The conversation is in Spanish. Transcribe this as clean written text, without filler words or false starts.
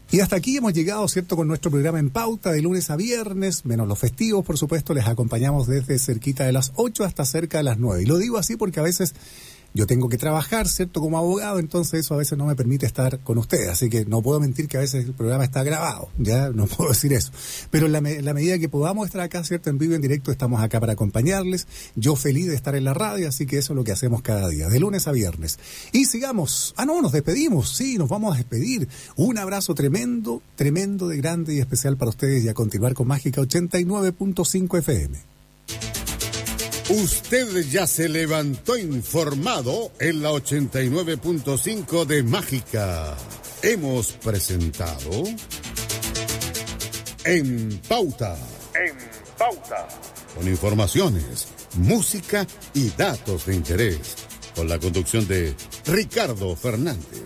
Y hasta aquí hemos llegado, ¿cierto?, con nuestro programa En Pauta de lunes a viernes, menos los festivos, por supuesto. Les acompañamos desde cerquita de las 8 hasta cerca de las 9. Y lo digo así porque a veces yo tengo que trabajar, ¿cierto?, como abogado, entonces eso a veces no me permite estar con ustedes, así que no puedo mentir que a veces el programa está grabado, ya no puedo decir eso. Pero en la medida que podamos estar acá, ¿cierto?, en vivo, en directo, estamos acá para acompañarles. Yo feliz de estar en la radio, así que eso es lo que hacemos cada día, de lunes a viernes. Y sigamos. Nos despedimos, sí, nos vamos a despedir. Un abrazo tremendo, tremendo, de grande y especial para ustedes y a continuar con Mágica 89.5 FM. Usted ya se levantó informado en la 89.5 de Mágica. Hemos presentado En Pauta. En Pauta. Con informaciones, música y datos de interés. Con la conducción de Ricardo Fernández.